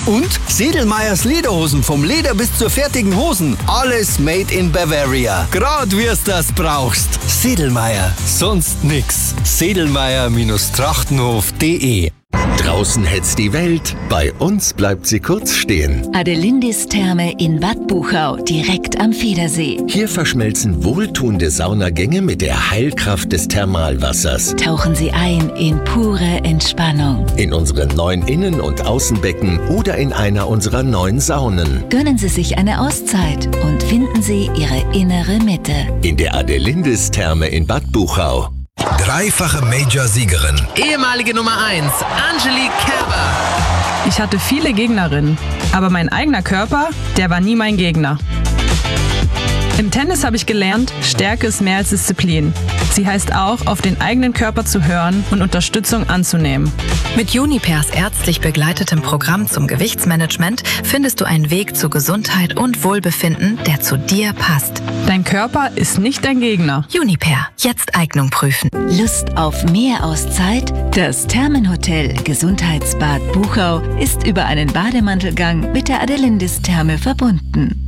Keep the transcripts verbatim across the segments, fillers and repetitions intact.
Und Sedlmayrs Lederhosen, vom Leder bis zur fertigen Hosen. Alles made in Bavaria. Grad wir's das brauchst. Sedlmayr, sonst nix. sedlmayr Trachtenhof punkt de. Draußen hetzt die Welt, bei uns bleibt sie kurz stehen. Adelindis Therme in Bad Buchau, direkt am Federsee. Hier verschmelzen wohltuende Saunagänge mit der Heilkraft des Thermalwassers. Tauchen Sie ein in pure Entspannung. In unsere neuen Innen- und Außenbecken oder in einer unserer neuen Saunen. Gönnen Sie sich eine Auszeit und finden Sie Ihre innere Mitte. In der Adelindis Therme in Bad Buchau. Dreifache Major-Siegerin. Ehemalige Nummer eins, Angelique Kerber. Ich hatte viele Gegnerinnen, aber mein eigener Körper, der war nie mein Gegner. Im Tennis habe ich gelernt, Stärke ist mehr als Disziplin. Sie heißt auch, auf den eigenen Körper zu hören und Unterstützung anzunehmen. Mit Junipers ärztlich begleitetem Programm zum Gewichtsmanagement findest du einen Weg zu Gesundheit und Wohlbefinden, der zu dir passt. Dein Körper ist nicht dein Gegner. Juniper, jetzt Eignung prüfen. Lust auf mehr Auszeit? Das Thermenhotel Gesundheitsbad Buchau ist über einen Bademantelgang mit der Adelindis Therme verbunden.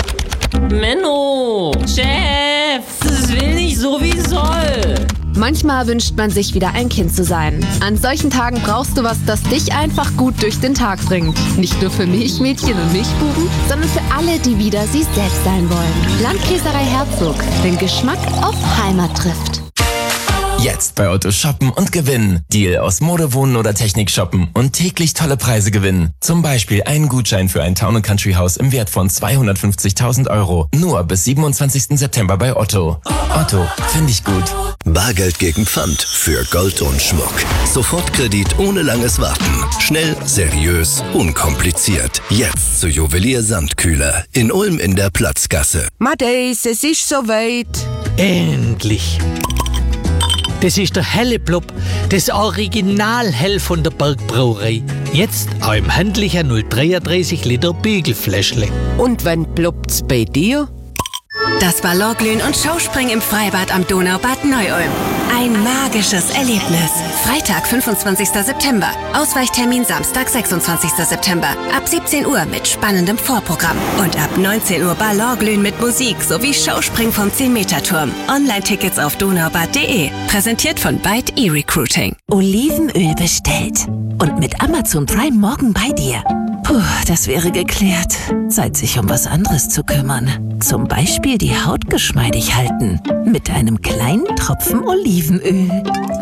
Menno, Chef, es will nicht so wie soll. Manchmal wünscht man sich wieder ein Kind zu sein. An solchen Tagen brauchst du was, das dich einfach gut durch den Tag bringt. Nicht nur für Milchmädchen und Milchbuben, sondern für alle, die wieder sie selbst sein wollen. Landkäserei Herzog, wenn Geschmack auf Heimat trifft. Jetzt bei Otto shoppen und gewinnen. Deal aus Mode, Wohnen oder Technik shoppen und täglich tolle Preise gewinnen. Zum Beispiel einen Gutschein für ein Town and Country Haus im Wert von zweihundertfünfzigtausend Euro. Nur bis siebenundzwanzigsten September bei Otto. Otto, finde ich gut. Bargeld gegen Pfand für Gold und Schmuck. Sofortkredit ohne langes Warten. Schnell, seriös, unkompliziert. Jetzt zu Juwelier Sandkühler in Ulm in der Platzgasse. Madeis, es ist soweit. Endlich. Das ist der helle Blub, das Original-Hell von der Bergbrauerei. Jetzt auch im handlichen null dreiunddreißig Liter Bügelfläschle. Und wann blubt's bei dir? Das Ballonglühen und Showspringen im Freibad am Donaubad Neu-Ulm. Ein magisches Erlebnis. Freitag, fünfundzwanzigsten September. Ausweichtermin Samstag, sechsundzwanzigsten September. Ab siebzehn Uhr mit spannendem Vorprogramm. Und ab neunzehn Uhr Ballonglühen mit Musik sowie Showspringen vom zehn-Meter-Turm. Online-Tickets auf donaubad punkt de. Präsentiert von Byte E-Recruiting. Olivenöl bestellt. Und mit Amazon Prime morgen bei dir. Puh, das wäre geklärt. Zeit, sich um was anderes zu kümmern. Zum Beispiel die Haut geschmeidig halten. Mit einem kleinen Tropfen Olivenöl.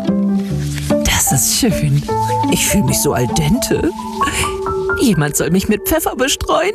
Das ist schön. Ich fühle mich so al dente. Jemand soll mich mit Pfeffer bestreuen.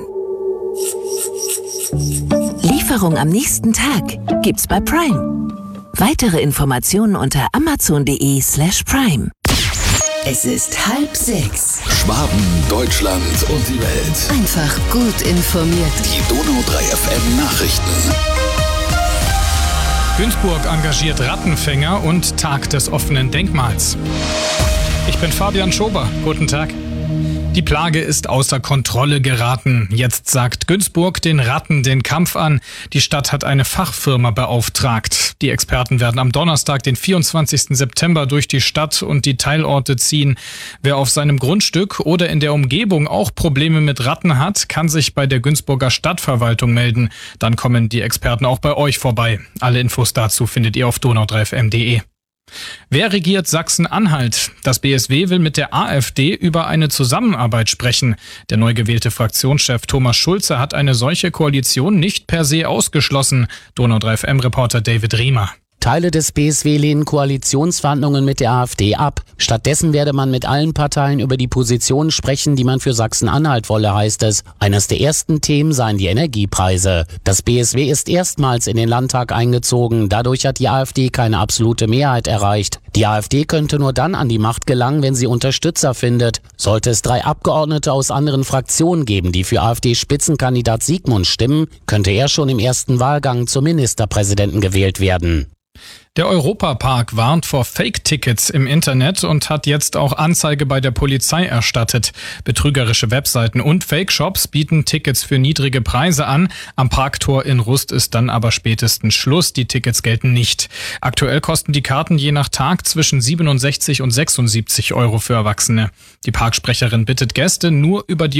Lieferung am nächsten Tag gibt's bei Prime. Weitere Informationen unter amazon punkt de slash prime. Es ist halb sechs. Schwaben, Deutschland und die Welt. Einfach gut informiert. Die Donau drei F M Nachrichten. Günzburg engagiert Rattenfänger und Tag des offenen Denkmals. Ich bin Fabian Schober. Guten Tag. Die Plage ist außer Kontrolle geraten. Jetzt sagt Günzburg den Ratten den Kampf an. Die Stadt hat eine Fachfirma beauftragt. Die Experten werden am Donnerstag, den vierundzwanzigsten September, durch die Stadt und die Teilorte ziehen. Wer auf seinem Grundstück oder in der Umgebung auch Probleme mit Ratten hat, kann sich bei der Günzburger Stadtverwaltung melden. Dann kommen die Experten auch bei euch vorbei. Alle Infos dazu findet ihr auf donau drei f m punkt de. Wer regiert Sachsen-Anhalt? Das B S W will mit der AfD über eine Zusammenarbeit sprechen. Der neu gewählte Fraktionschef Thomas Schulze hat eine solche Koalition nicht per se ausgeschlossen. Donau drei F M-Reporter David Riemer. Teile des B S W lehnen Koalitionsverhandlungen mit der AfD ab. Stattdessen werde man mit allen Parteien über die Positionen sprechen, die man für Sachsen-Anhalt wolle, heißt es. Eines der ersten Themen seien die Energiepreise. Das B S W ist erstmals in den Landtag eingezogen. Dadurch hat die AfD keine absolute Mehrheit erreicht. Die AfD könnte nur dann an die Macht gelangen, wenn sie Unterstützer findet. Sollte es drei Abgeordnete aus anderen Fraktionen geben, die für AfD-Spitzenkandidat Siegmund stimmen, könnte er schon im ersten Wahlgang zum Ministerpräsidenten gewählt werden. Der Europapark warnt vor Fake-Tickets im Internet und hat jetzt auch Anzeige bei der Polizei erstattet. Betrügerische Webseiten und Fake-Shops bieten Tickets für niedrige Preise an. Am Parktor in Rust ist dann aber spätestens Schluss. Die Tickets gelten nicht. Aktuell kosten die Karten je nach Tag zwischen siebenundsechzig und sechsundsiebzig Euro für Erwachsene. Die Parksprecherin bittet Gäste, nur über die